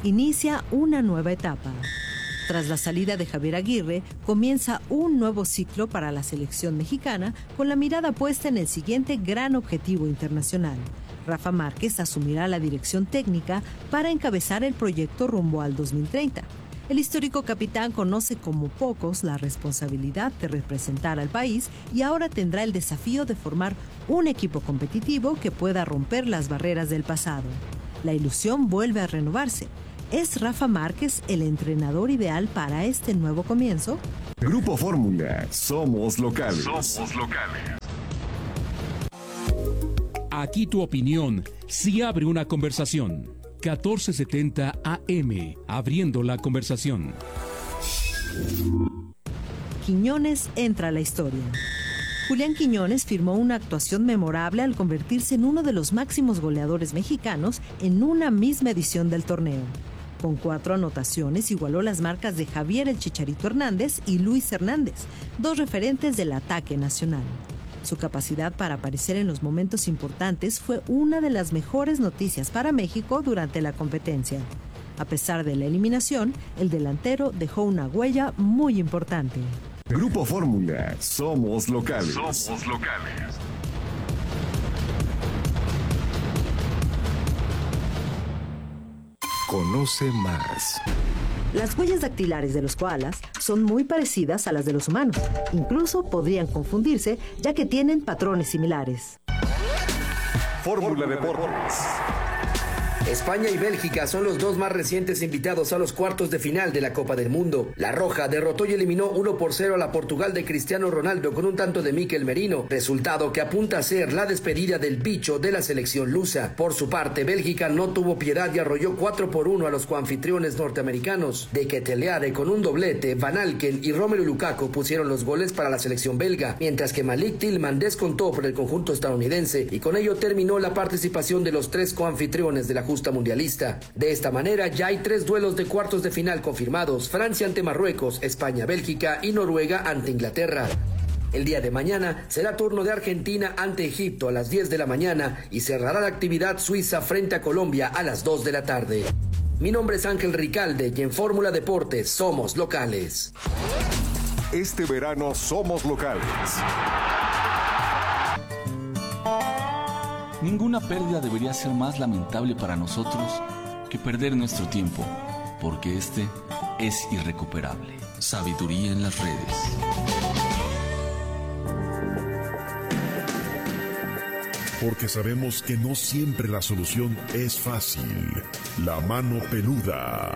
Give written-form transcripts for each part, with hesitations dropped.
inicia una nueva etapa. Tras la salida de Javier Aguirre, comienza un nuevo ciclo para la selección mexicana con la mirada puesta en el siguiente gran objetivo internacional. Rafa Márquez asumirá la dirección técnica para encabezar el proyecto rumbo al 2030. El histórico capitán conoce como pocos la responsabilidad de representar al país y ahora tendrá el desafío de formar un equipo competitivo que pueda romper las barreras del pasado. La ilusión vuelve a renovarse. ¿Es Rafa Márquez el entrenador ideal para este nuevo comienzo? Grupo Fórmula, somos locales. Somos locales. Aquí tu opinión sí abre una conversación. 1470 AM, abriendo la conversación. Quiñones entra a la historia. Julián Quiñones firmó una actuación memorable al convertirse en uno de los máximos goleadores mexicanos en una misma edición del torneo. Con 4 anotaciones igualó las marcas de Javier el Chicharito Hernández y Luis Hernández, 2 referentes del ataque nacional. Su capacidad para aparecer en los momentos importantes fue una de las mejores noticias para México durante la competencia. A pesar de la eliminación, el delantero dejó una huella muy importante. Grupo Fórmula, somos locales. Somos locales. Conoce más. Las huellas dactilares de los koalas son muy parecidas a las de los humanos. Incluso podrían confundirse, ya que tienen patrones similares. Fórmula Deportes. España y Bélgica son los 2 más recientes invitados a los cuartos de final de la Copa del Mundo. La Roja derrotó y eliminó 1-0 a la Portugal de Cristiano Ronaldo con un tanto de Mikel Merino, resultado que apunta a ser la despedida del bicho de la selección lusa. Por su parte, Bélgica no tuvo piedad y arrolló 4-1 a los coanfitriones norteamericanos. De Ketelaere con un doblete, Van Alken y Romelu Lukaku pusieron los goles para la selección belga, mientras que Malik Tillman descontó por el conjunto estadounidense y con ello terminó la participación de los 3 coanfitriones de la justa mundialista. De esta manera ya hay 3 duelos de cuartos de final confirmados: Francia ante Marruecos, España, Bélgica y Noruega ante Inglaterra. El día de mañana será turno de Argentina ante Egipto a las 10 de la mañana y cerrará la actividad Suiza frente a Colombia a las 2 de la tarde. Mi nombre es Ángel Ricalde y en Fórmula Deportes somos locales. Este verano somos locales. Ninguna pérdida debería ser más lamentable para nosotros que perder nuestro tiempo, porque este es irrecuperable. Sabiduría en las redes. Porque sabemos que no siempre la solución es fácil. La mano peluda.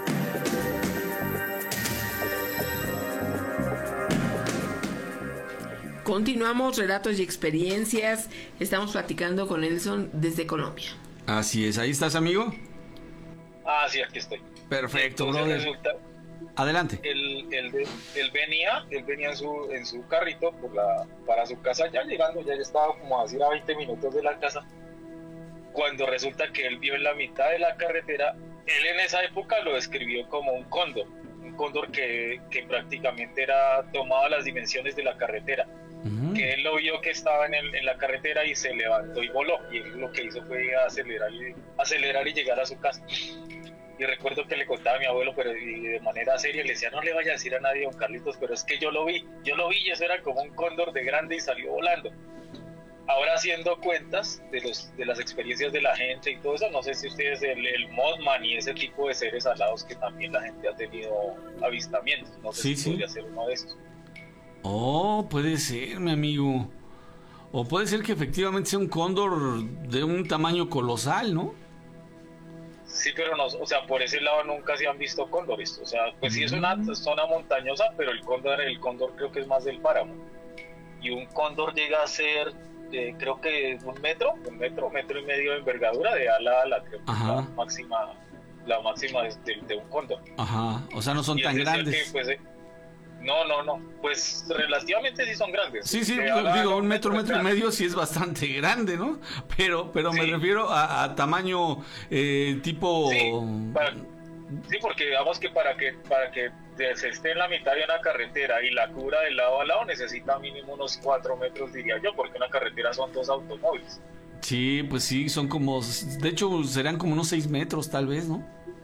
Continuamos, relatos y experiencias. Estamos platicando con Nelson desde Colombia. Así es, ¿ahí estás, amigo? Ah, sí, aquí estoy. Perfecto, entonces, brother. resulta, Adelante. él venía en su carrito para su casa, ya llegando, ya estaba como así a 20 minutos de la casa, cuando resulta que él vio en la mitad de la carretera, él en esa época lo describió como un cóndor que prácticamente tomaba las dimensiones de la carretera. Que él lo vio que estaba en la carretera y se levantó y voló, y él lo que hizo fue acelerar y llegar a su casa. Y recuerdo que le contaba a mi abuelo, pero y de manera seria, le decía: no le vaya a decir a nadie, don Carlitos, pero es que yo lo vi y eso era como un cóndor de grande y salió volando. Ahora, haciendo cuentas de las experiencias de la gente y todo eso, no sé si ustedes el Mothman y ese tipo de seres alados que también la gente ha tenido avistamientos, no sé si podría ser uno de esos. Oh, puede ser, mi amigo. O puede ser que efectivamente sea un cóndor de un tamaño colosal, ¿no? Sí, pero no, o sea, por ese lado nunca se han visto cóndores. O sea, pues sí es una zona montañosa, pero el cóndor creo que es más del páramo. Y un cóndor llega a ser, creo que un metro y medio de envergadura de ala a ala, creo que la máxima de un cóndor. Ajá, o sea, no son tan grandes. No, pues relativamente sí son grandes. Sí, digo, un metro y medio sí es bastante grande, ¿no? Pero sí. Me refiero a tamaño tipo... Sí, porque digamos que para que se esté en la mitad de una carretera y la cubra de lado a lado necesita mínimo unos 4 metros, diría yo, porque una carretera son 2 automóviles. Sí, pues sí, son como... De hecho, serán como unos 6 metros tal vez, ¿no?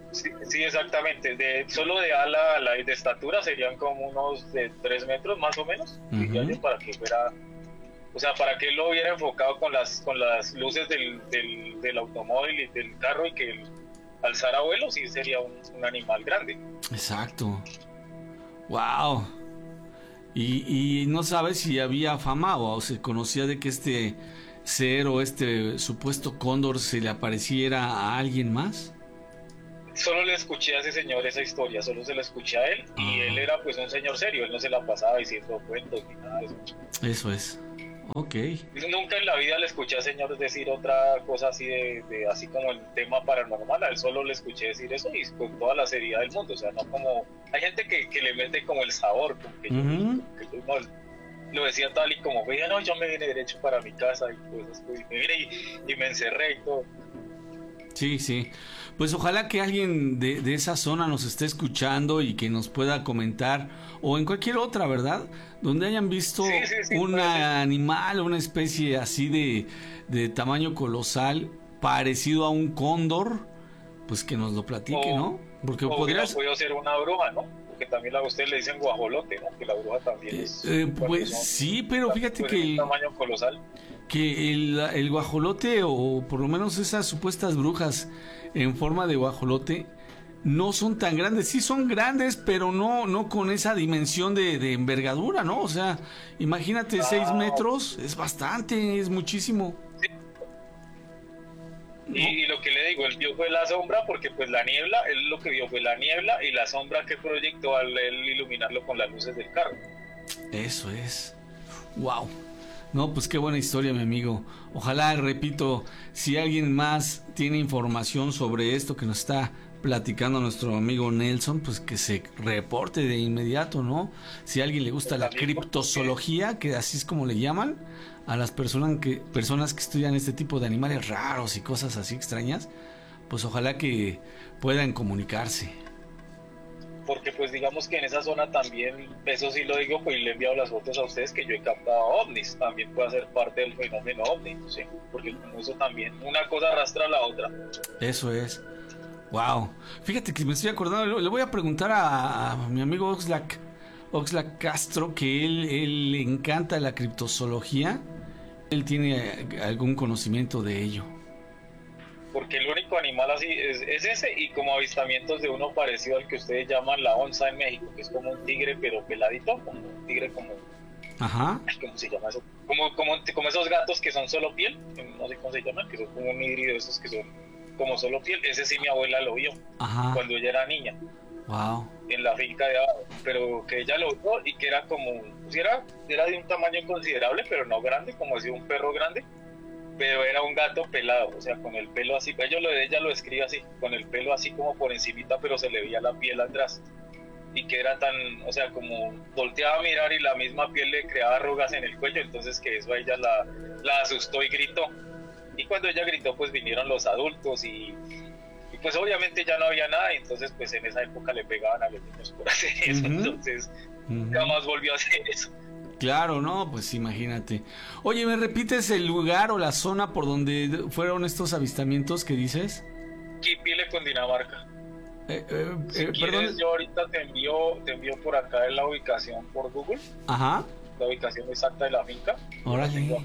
Sí, exactamente. Solo de ala a la de estatura serían como unos de 3 metros más o menos. Diría yo, para que fuera, o sea, para que él lo hubiera enfocado con las luces del automóvil y del carro, y que alzara vuelo, sí sería un animal grande. Exacto. Wow. Y no sabes si había fama o se conocía de que este ser o este supuesto cóndor se le apareciera a alguien más. Solo le escuché a ese señor esa historia, solo se la escuché a él, y él era pues un señor serio, él no se la pasaba diciendo cuentos ni nada de eso. Eso es. Ok. Nunca en la vida le escuché a señor decir otra cosa así de así como el tema paranormal. A él solo le escuché decir eso, y con toda la seriedad del mundo. O sea, no como... Hay gente que le mete como el sabor, como que yo no, lo decía tal y como, oye, no, yo me vine derecho para mi casa y cosas, pues, me vine y me encerré y todo. Sí, sí. Pues ojalá que alguien de esa zona nos esté escuchando y que nos pueda comentar, o en cualquier otra, ¿verdad? Donde hayan visto un animal, una especie así de tamaño colosal, parecido a un cóndor, pues que nos lo platique, ¿no? Porque podrías... Puede ser una bruja, ¿no? Porque también a usted le dicen guajolote, ¿no? Que la bruja también es... pues sí, pero fíjate que... un tamaño colosal. Que el guajolote, o por lo menos esas supuestas brujas en forma de guajolote, no son tan grandes. Sí son grandes, pero no con esa dimensión de envergadura, ¿no? O sea, imagínate, 6 metros es bastante, es muchísimo. Sí. Y lo que le digo, él vio fue la sombra, porque pues la niebla, él lo que vio fue la niebla y la sombra que proyectó al él iluminarlo con las luces del carro. Eso es. Wow. No, pues qué buena historia, mi amigo. Ojalá, repito, si alguien más tiene información sobre esto que nos está platicando nuestro amigo Nelson, pues que se reporte de inmediato, ¿no? Si a alguien le gusta la criptozoología, que así es como le llaman a las personas que estudian este tipo de animales raros y cosas así extrañas, pues ojalá que puedan comunicarse. Porque pues digamos que en esa zona también, eso sí lo digo, pues le he enviado las fotos a ustedes, que yo he captado ovnis, también puede ser parte del fenómeno ovni, ¿sí? Porque como eso también, una cosa arrastra a la otra. Eso es. Wow. Fíjate que me estoy acordando, le voy a preguntar a mi amigo Oxlack Castro, que él le encanta la criptozoología. Él tiene algún conocimiento de ello. Porque el único animal así es ese, y como avistamientos de uno parecido al que ustedes llaman la onza en México, que es como un tigre pero peladito, como un tigre como... Ajá. ¿Cómo se llama eso? Como esos gatos que son solo piel, no sé cómo se llaman, que son como un híbrido de esos que son como solo piel. Ese sí mi abuela lo vio. Ajá. Cuando ella era niña. Wow. En la finca de abajo, pero que ella lo vio y que era como, pues era de un tamaño considerable, pero no grande, como si un perro grande, pero era un gato pelado, o sea, con el pelo así, ella lo describe así, con el pelo así como por encimita, pero se le veía la piel atrás, y que era tan, o sea, como volteaba a mirar y la misma piel le creaba arrugas en el cuello, entonces que eso a ella la asustó y gritó, y cuando ella gritó pues vinieron los adultos y pues obviamente ya no había nada, entonces pues en esa época le pegaban a los niños por hacer eso, entonces jamás volvió a hacer eso. Claro, no, pues imagínate. Oye, ¿me repites el lugar o la zona por donde fueron estos avistamientos que dices? Quipile, Cundinamarca. Si perdón. quieres, yo ahorita te envío por acá en la ubicación por Google. Ajá. La ubicación exacta de la finca. Órale.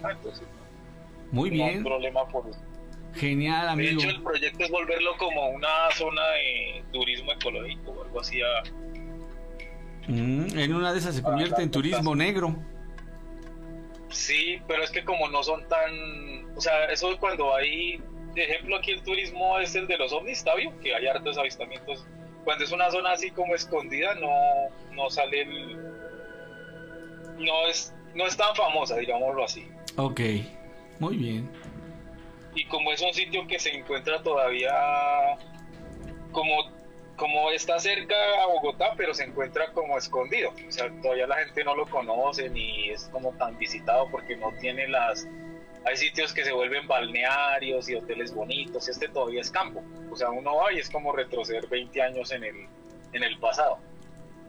Muy bien. No hay problema por eso. Genial, amigo. De hecho, el proyecto es volverlo como una zona de turismo ecológico o algo así. En una de esas se convierte en turismo negro. Sí, pero es que como no son tan... O sea, eso cuando hay... De ejemplo, aquí el turismo es el de los ovnis, ¿sabio? Que hay hartos avistamientos. Cuando es una zona así como escondida, no sale el... No es tan famosa, digámoslo así. Ok, muy bien. Y como es un sitio que se encuentra todavía como está cerca a Bogotá, pero se encuentra como escondido, o sea, todavía la gente no lo conoce ni es como tan visitado porque no tiene hay sitios que se vuelven balnearios y hoteles bonitos, y todavía es campo, o sea, uno va y es como retroceder 20 años en el pasado.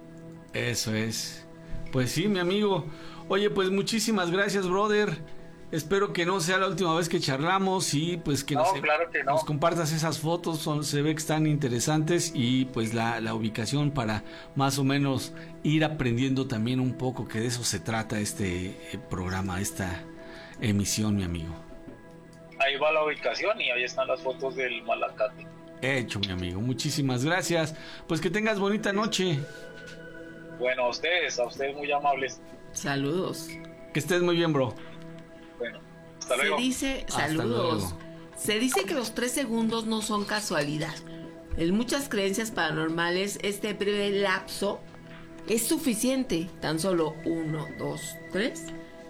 Eso es. Pues sí, mi amigo. Oye, pues muchísimas gracias, brother. espero que no sea la última vez que charlamos y pues que claro que no. Nos compartas esas fotos, se ve que están interesantes y pues la ubicación para más o menos ir aprendiendo también un poco, que de eso se trata este programa, esta emisión, mi amigo. Ahí va la ubicación y ahí están las fotos del Malacate. Hecho, mi amigo, muchísimas gracias. Pues que tengas bonita noche. Bueno, a ustedes muy amables. Saludos. Que estés muy bien, bro. Bueno, hasta luego. Saludos. Se dice que los 3 segundos no son casualidad. En muchas creencias paranormales, este breve lapso es suficiente. Tan solo 1, 2, 3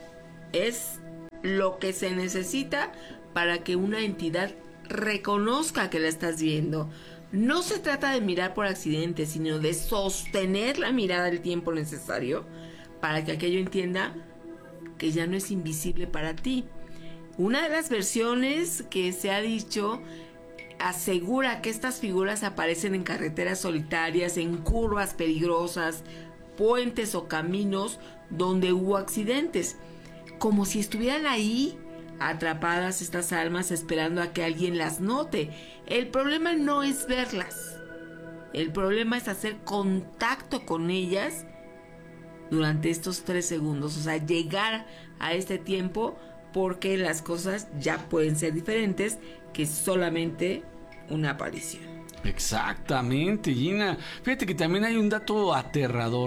es lo que se necesita para que una entidad reconozca que la estás viendo. No se trata de mirar por accidente, sino de sostener la mirada el tiempo necesario para que aquello entienda que ya no es invisible para ti. Una de las versiones que se ha dicho asegura que estas figuras aparecen en carreteras solitarias, en curvas peligrosas, puentes o caminos donde hubo accidentes, como si estuvieran ahí atrapadas estas almas esperando a que alguien las note. El problema no es verlas, el problema es hacer contacto con ellas durante estos 3 segundos, o sea, llegar a este tiempo, porque las cosas ya pueden ser diferentes que solamente una aparición. Exactamente, Gina. Fíjate que también hay un dato aterrador,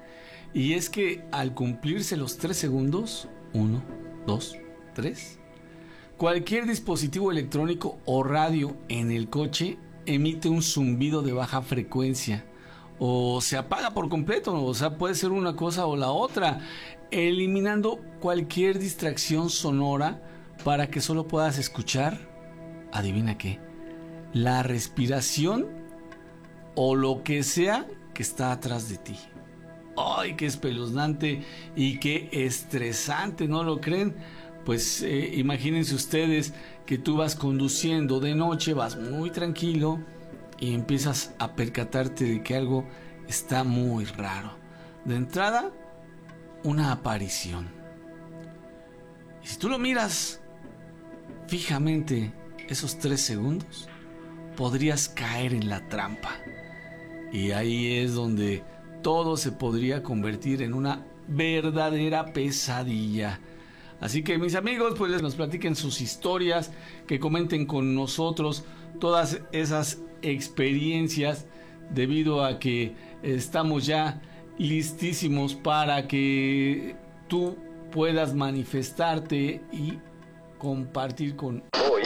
y es que al cumplirse los 3 segundos, 1, 2, 3, cualquier dispositivo electrónico o radio en el coche emite un zumbido de baja frecuencia o se apaga por completo, o sea, puede ser una cosa o la otra, eliminando cualquier distracción sonora para que solo puedas escuchar, adivina qué, la respiración o lo que sea que está atrás de ti. ¡Ay, qué espeluznante y qué estresante! ¿No lo creen? Pues imagínense ustedes que tú vas conduciendo de noche, vas muy tranquilo y empiezas a percatarte de que algo está muy raro. De entrada, una aparición. Y si tú lo miras fijamente esos 3 segundos, podrías caer en la trampa. Y ahí es donde todo se podría convertir en una verdadera pesadilla. Así que mis amigos, pues nos platiquen sus historias, que comenten con nosotros todas esas experiencias, debido a que estamos ya listísimos para que tú puedas manifestarte y compartir con hoy.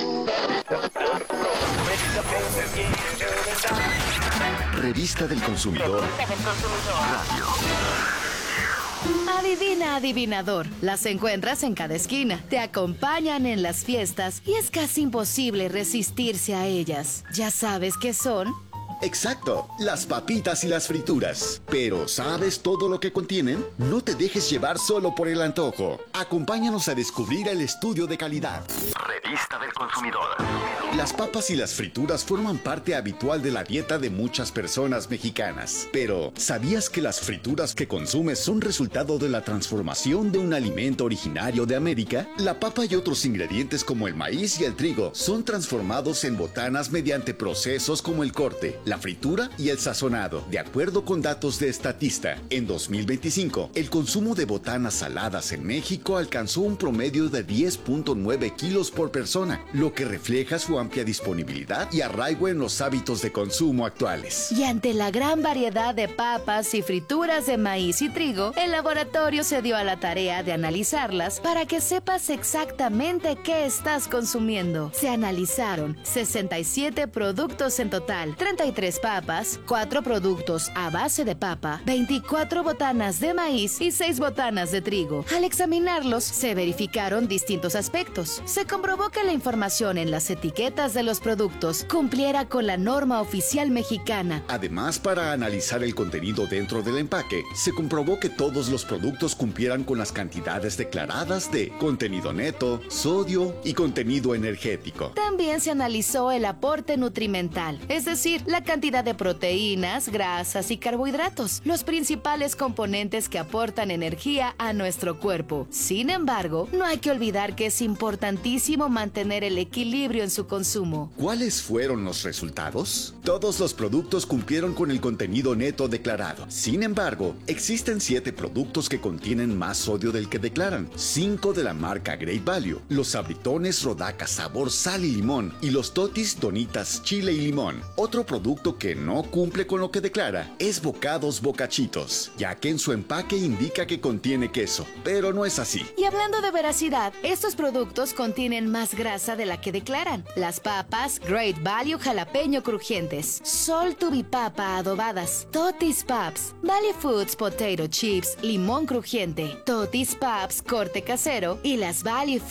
Revista del Consumidor Radio. Adivina, adivinador. Las encuentras en cada esquina. Te acompañan en las fiestas y es casi imposible resistirse a ellas. ¿Ya sabes qué son? Exacto, las papitas y las frituras. Pero ¿sabes todo lo que contienen? No te dejes llevar solo por el antojo. Acompáñanos a descubrir el estudio de calidad. Revista del Consumidor. Las papas y las frituras forman parte habitual de la dieta de muchas personas mexicanas. Pero, ¿sabías que las frituras que consumes son resultado de la transformación de un alimento originario de América? La papa y otros ingredientes como el maíz y el trigo son transformados en botanas mediante procesos como el corte, la fritura y el sazonado. De acuerdo con datos de Statista, en 2025, el consumo de botanas saladas en México alcanzó un promedio de 10.9 kilos por persona, lo que refleja su amplia disponibilidad y arraigo en los hábitos de consumo actuales. Y ante la gran variedad de papas y frituras de maíz y trigo, el laboratorio se dio a la tarea de analizarlas para que sepas exactamente qué estás consumiendo. Se analizaron 67 productos en total, 33 papas, 4 productos a base de papa, 24 botanas de maíz y 6 botanas de trigo. Al examinarlos, se verificaron distintos aspectos. Se comprobó comprobó que la información en las etiquetas de los productos cumpliera con la norma oficial mexicana. Además, para analizar el contenido dentro del empaque, se comprobó que todos los productos cumplieran con las cantidades declaradas de contenido neto, sodio y contenido energético. También se analizó el aporte nutrimental, es decir, la cantidad de proteínas, grasas y carbohidratos, los principales componentes que aportan energía a nuestro cuerpo. Sin embargo, no hay que olvidar que es importantísimo mantener el equilibrio en su consumo. ¿Cuáles fueron los resultados? Todos los productos cumplieron con el contenido neto declarado. Sin embargo, existen 7 productos que contienen más sodio del que declaran. 5 de la marca Great Value, los sabritones Rodaca sabor sal y limón y los totis donitas chile y limón. Otro producto que no cumple con lo que declara es Bocados Bocachitos, ya que en su empaque indica que contiene queso, pero no es así. Y hablando de veracidad, estos productos contienen más grasa de la que declaran. Las papas Great Value jalapeño crujientes, Sol Tubipapa adobadas, Totis Paps, Valley Foods Potato Chips limón crujiente, Totis Paps corte casero y las Valley